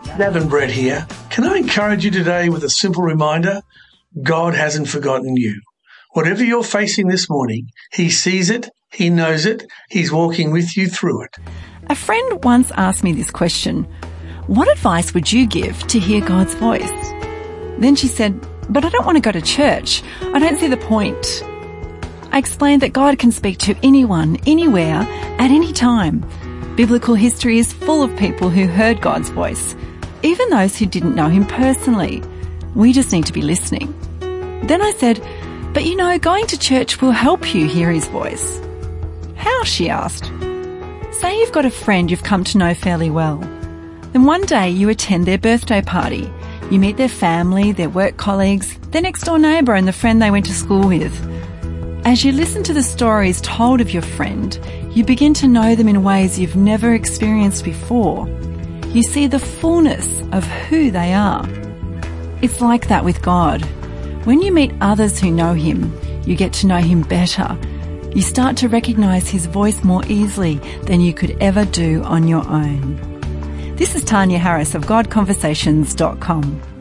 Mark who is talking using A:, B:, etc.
A: Navin Brett here. Can I encourage you today with a simple reminder? God hasn't forgotten you. Whatever you're facing this morning, He sees it, He knows it, He's walking with you through it.
B: A friend once asked me this question: what advice would you give to hear God's voice? Then she said, but I don't want to go to church. I don't see the point. I explained that God can speak to anyone, anywhere, at any time. Biblical history is full of people who heard God's voice, even those who didn't know Him personally. We just need to be listening. Then I said, but you know, going to church will help you hear His voice. How? She asked. Say you've got a friend you've come to know fairly well. Then one day you attend their birthday party. You meet their family, their work colleagues, their next door neighbour and the friend they went to school with. As you listen to the stories told of your friend, you begin to know them in ways you've never experienced before. You see the fullness of who they are. It's like that with God. When you meet others who know Him, you get to know Him better. You start to recognise His voice more easily than you could ever do on your own. This is Tanya Harris of GodConversations.com.